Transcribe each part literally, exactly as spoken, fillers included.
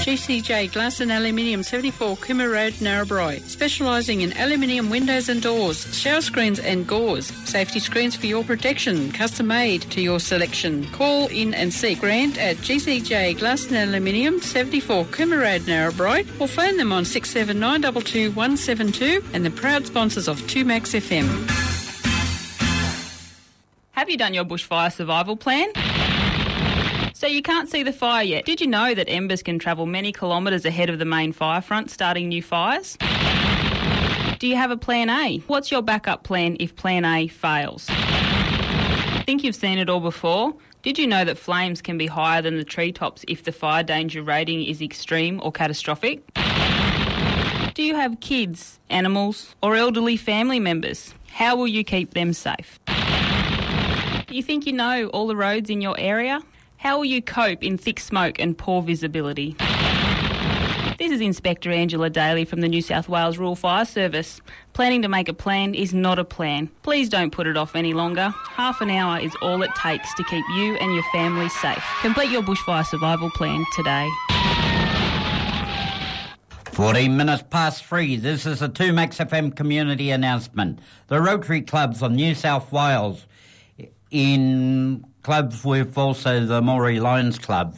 G C J Glass and Aluminium, seventy-four Cooma Road, Narrabri. Specialising in aluminium windows and doors, shower screens and gauze. Safety screens for your protection, custom made to your selection. Call in and see Grant at G C J Glass and Aluminium, seventy-four Cooma Road, Narrabri, or phone them on six seven nine two two one seven two, and the proud sponsors of two Max F M. Have you done your bushfire survival plan? So you can't see the fire yet. Did you know that embers can travel many kilometres ahead of the main fire front, starting new fires? Do you have a plan A? What's your backup plan if plan A fails? Think you've seen it all before? Did you know that flames can be higher than the treetops if the fire danger rating is extreme or catastrophic? Do you have kids, animals, or elderly family members? How will you keep them safe? Do you think you know all the roads in your area? How will you cope in thick smoke and poor visibility? This is Inspector Angela Daly from the New South Wales Rural Fire Service. Planning to make a plan is not a plan. Please don't put it off any longer. Half an hour is all it takes to keep you and your family safe. Complete your bushfire survival plan today. fourteen minutes past three. This is a two Max F M community announcement. The Rotary Clubs of New South Wales, in clubs with also the Moree Lions Club.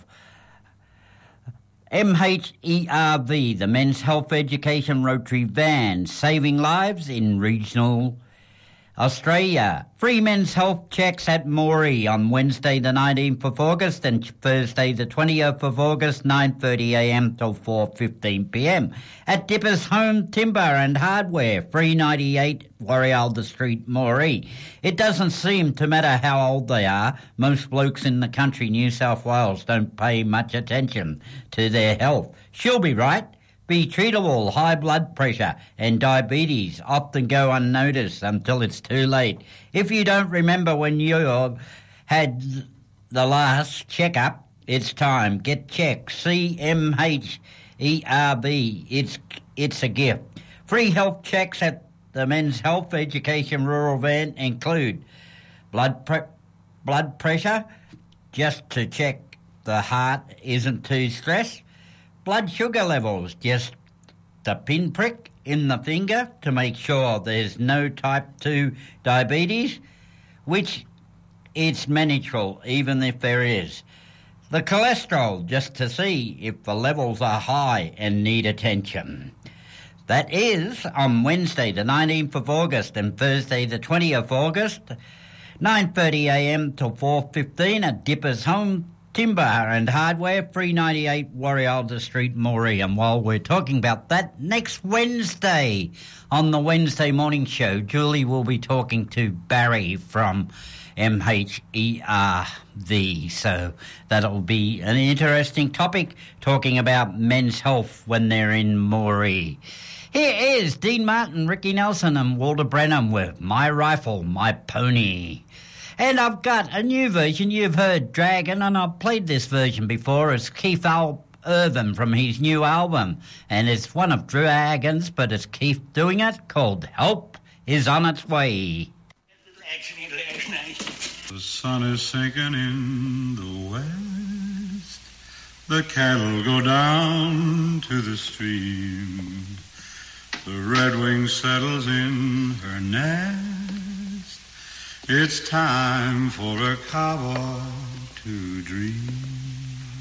M H E R V, the Men's Health Education Rotary Van, saving lives in regional Australia. Free men's health checks at Moree on Wednesday the nineteenth of August and Thursday the twentieth of August, nine thirty a m till four fifteen p m at Dippers Home Timber and Hardware, three ninety-eight Warrialda Street, Moree. It doesn't seem to matter how old they are. Most blokes in the country, New South Wales, don't pay much attention to their health. She'll be right. Be treatable. High blood pressure and diabetes often go unnoticed until it's too late. If you don't remember when you had the last checkup, it's time. Get checked. C M H E R B. It's, it's a gift. Free health checks at the Men's Health Education Rural Van include blood pre- blood pressure, just to check the heart isn't too stressed. Blood sugar levels, just the pinprick in the finger to make sure there's no type two diabetes, which it's manageable even if there is. The cholesterol, just to see if the levels are high and need attention. That is on Wednesday the nineteenth of August and Thursday the twentieth of August, nine thirty a m till four fifteen at Dippers Home Timber and Hardware, three ninety-eight Warrialda Street, Moree. And while we're talking about that, next Wednesday on the Wednesday morning show, Julie will be talking to Barry from M H E R V. So that'll be an interesting topic, talking about men's health when they're in Moree. Here is Dean Martin, Ricky Nelson and Walter Brennan with My Rifle, My Pony. And I've got a new version. You've heard Dragon, and I've played this version before. It's Keith Al- Irvin from his new album. And it's one of Dragon's, but it's Keith doing it, called Help Is On Its Way. The sun is sinking in the west. The cattle go down to the stream. The redwing settles in her nest. It's time for a cowboy to dream.